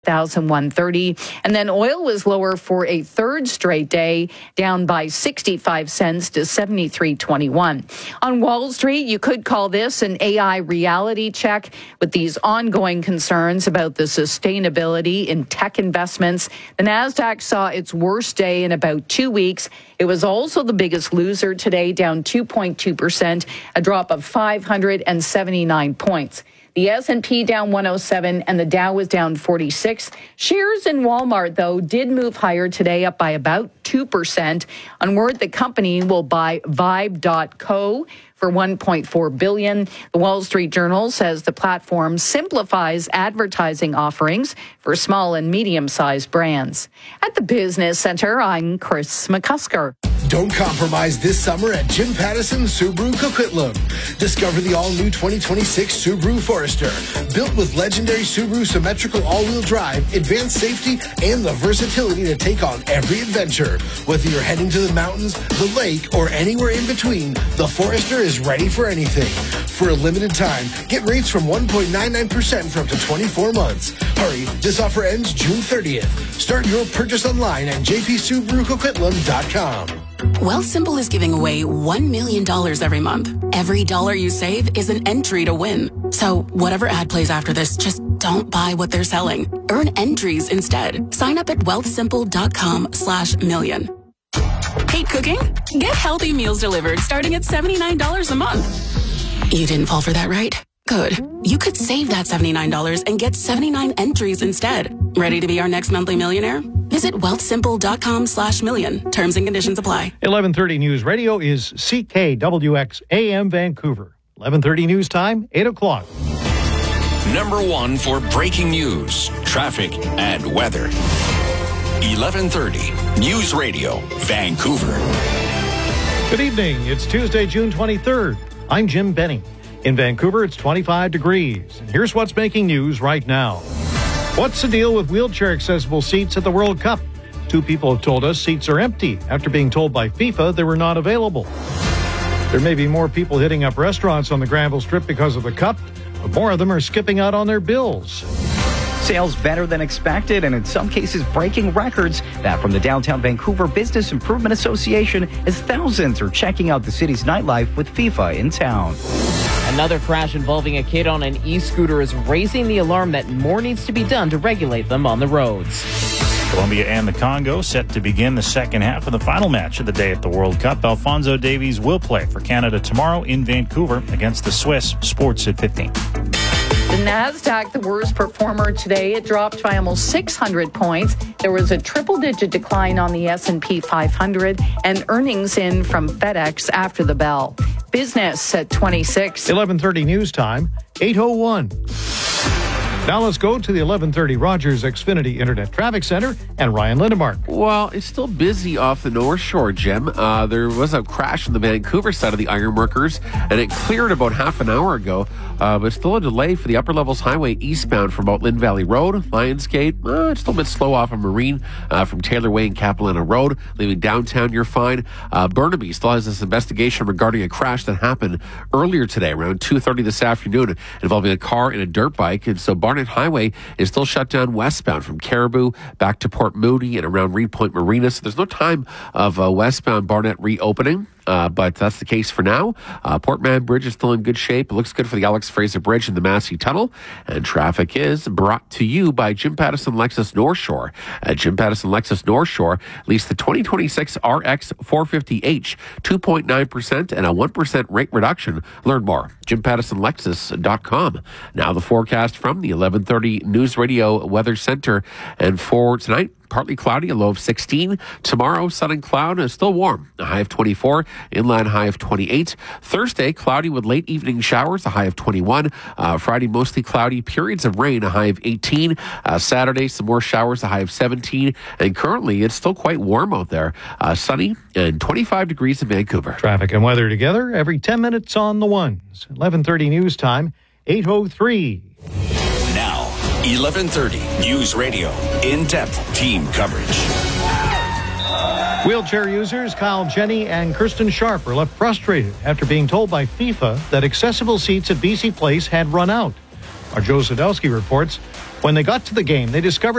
$58,130. And then oil was lower for a third straight day, down by 65 cents to 73.21. On Wall Street, you could call this an AI reality check with these ongoing concerns about the sustainability in tech investments. The Nasdaq saw its worst day in about 2 weeks. It was also the biggest loser today, down 2.2%, a drop of 579 points. The S&P down 107 and the Dow was down 46. Shares in Walmart, though, did move higher today, up by about 2%, on word the company will buy Vibe.co for $1.4 billion. The Wall Street Journal says the platform simplifies advertising offerings for small and medium-sized brands. At the Business Center, I'm Chris McCusker. Don't compromise this summer at Jim Pattison Subaru Coquitlam. Discover the all-new 2026 Subaru Forester. Built with legendary Subaru symmetrical all-wheel drive, advanced safety, and the versatility to take on every adventure. Whether you're heading to the mountains, the lake, or anywhere in between, the Forester is ready for anything. For a limited time, get rates from 1.99% for up to 24 months. Hurry, this offer ends June 30th. Start your purchase online at jpsubarucoquitlam.com. Wealthsimple is giving away $1 million every month. Every dollar you save is an entry to win. So whatever ad plays after this, just don't buy what they're selling. Earn entries instead. Sign up at wealthsimple.com/million. Hate cooking? Get healthy meals delivered starting at $79 a month. You didn't fall for that, right? Good. You could save that $79 and get 79 entries instead. Ready to be our next monthly millionaire? Visit wealthsimple.com/million. Terms and conditions apply. 11:30 News Radio is CKWX AM Vancouver. 11:30 News Time, 8 o'clock. Number one for breaking news, traffic, and weather. 11:30 News Radio, Vancouver. Good evening. It's Tuesday, June 23rd. I'm Jim Benny. In Vancouver, it's 25 degrees. And here's what's making news right now. What's the deal with wheelchair accessible seats at the World Cup? 2 people have told us seats are empty after being told by FIFA they were not available. There may be more people hitting up restaurants on the Granville Strip because of the Cup, but more of them are skipping out on their bills. Sales better than expected, and in some cases breaking records. That from the Downtown Vancouver Business Improvement Association, as thousands are checking out the city's nightlife with FIFA in town. Another crash involving a kid on an e-scooter is raising the alarm that more needs to be done to regulate them on the roads. Colombia and the Congo set to begin the second half of the final match of the day at the World Cup. Alphonso Davies will play for Canada tomorrow in Vancouver against the Swiss. Sports at 15. The Nasdaq, the worst performer today. It dropped by almost 600 points. There was a triple-digit decline on the S&P 500 and earnings in from FedEx after the bell. Business at 26. 11:30 News Time, 8:01. Now let's go to the 11:30 Rogers Xfinity Internet Traffic Center and Ryan Lindemark. Well, it's still busy off the North Shore, Jim. There was a crash on the Vancouver side of the Ironworkers, and it cleared about half an hour ago. But still a delay for the Upper Levels Highway eastbound from about Lynn Valley Road, Lionsgate. It's still a bit slow off of Marine from Taylor Way and Capilano Road. Leaving downtown, you're fine. Burnaby still has this investigation regarding a crash that happened earlier today, around 2:30 this afternoon, involving a car and a dirt bike. And so Barnett Highway is still shut down westbound from Caribou back to Port Moody and around Reed Point Marina. So there's no time of westbound Barnett reopening. But that's the case for now. Port Mann Bridge is still in good shape. It looks good for the Alex Fraser Bridge and the Massey Tunnel. And traffic is brought to you by Jim Pattison Lexus North Shore. At Jim Pattison Lexus North Shore, lease the 2026 RX 450H, 2.9% and a 1% rate reduction. Learn more, JimPattisonLexus.com. Now the forecast from the 11:30 News Radio Weather Center. And for tonight, partly cloudy, a low of 16. Tomorrow, sun and cloud, and still warm, a high of 24, inland high of 28. Thursday, cloudy with late evening showers, a high of 21. Friday, mostly cloudy, periods of rain, a high of 18. Saturday, some more showers, a high of 17. And currently, it's still quite warm out there. Sunny and 25 degrees in Vancouver. Traffic and weather together every 10 minutes on the ones. 11:30 News Time, 8:03. Now, 11:30 News Radio, in-depth team coverage. Wheelchair users Kyle Jenny and Kirsten Sharp are left frustrated after being told by FIFA that accessible seats at BC Place had run out. Our Joe Sadowski reports, when they got to the game, they discovered